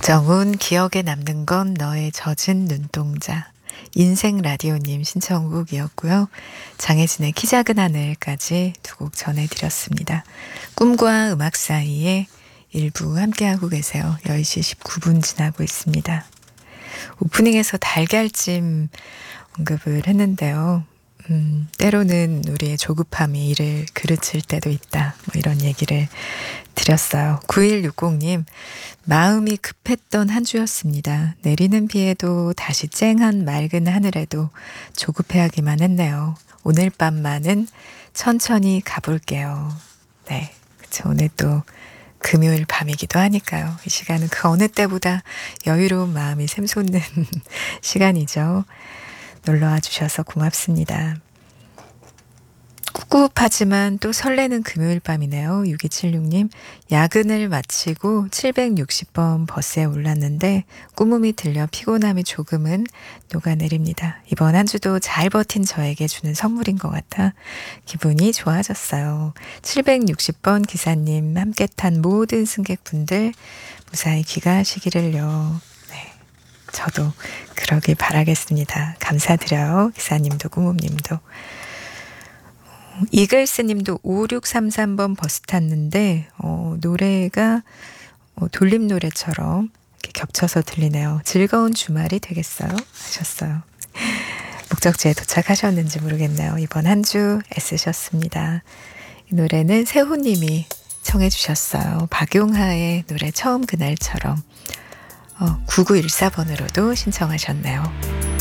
박정훈 기억에 남는 건 너의 젖은 눈동자. 인생 라디오님 신청곡이었고요. 장혜진의 키 작은 하늘까지 두 곡 전해드렸습니다. 꿈과 음악 사이에 일부 함께하고 계세요. 10시 19분 지나고 있습니다. 오프닝에서 달걀찜 언급을 했는데요. 때로는 우리의 조급함이 이를 그르칠 때도 있다. 뭐 이런 얘기를 드렸어요. 9160님, 마음이 급했던 한 주였습니다. 내리는 비에도 다시 쨍한 맑은 하늘에도 조급해하기만 했네요. 오늘 밤만은 천천히 가볼게요. 네, 그쵸. 오늘 또 금요일 밤이기도 하니까요. 이 시간은 그 어느 때보다 여유로운 마음이 샘솟는 시간이죠. 놀러와 주셔서 고맙습니다. 꿉꿉하지만 또 설레는 금요일 밤이네요. 6276님, 야근을 마치고 760번 버스에 올랐는데 꾸밈이 들려 피곤함이 조금은 녹아내립니다. 이번 한 주도 잘 버틴 저에게 주는 선물인 것 같아 기분이 좋아졌어요. 760번 기사님, 함께 탄 모든 승객분들 무사히 귀가하시기를요. 네, 저도 그러길 바라겠습니다. 감사드려요. 기사님도 꾸밈님도. 이글스님도 5633번 버스 탔는데 노래가 돌림 노래처럼 이렇게 겹쳐서 들리네요. 즐거운 주말이 되겠어요? 하셨어요. 목적지에 도착하셨는지 모르겠네요. 이번 한 주 애쓰셨습니다. 이 노래는 세호님이 청해 주셨어요. 박용하의 노래 처음 그날처럼 9914번으로도 신청하셨네요.